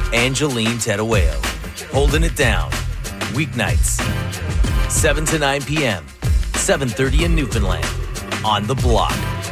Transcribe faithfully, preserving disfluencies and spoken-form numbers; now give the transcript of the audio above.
Angeline Tetueo. Holding it down. Weeknights, seven to nine p.m., seven thirty in Newfoundland. On the Block.